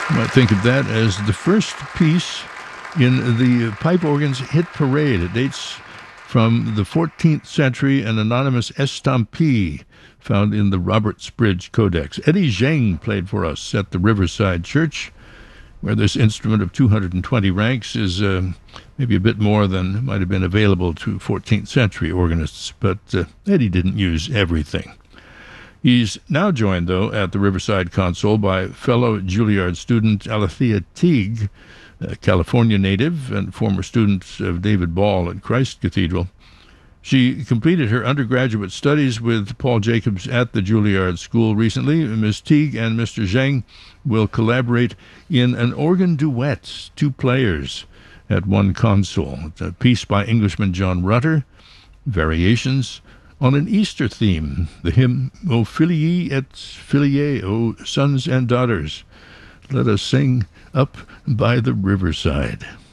You might think of that as the first piece in the pipe organ's hit parade. It dates from the 14th century, an anonymous estampie found in the Robertsbridge Codex. Eddie Zheng played for us at the Riverside Church, where this instrument of 220 ranks is maybe a bit more than might have been available to 14th century organists, but Eddie didn't use everything. He's now joined, though, at the Riverside console by fellow Juilliard student Alethea Teague, a California native and former student of David Ball at Christ Cathedral. She completed her undergraduate studies with Paul Jacobs at the Juilliard School recently. Ms. Teague and Mr. Zheng will collaborate in an organ duet, two players at one console. It's a piece by Englishman John Rutter, Variations on an Easter theme, the hymn O Filii et Filiae, O sons and daughters. Let us sing up by the riverside.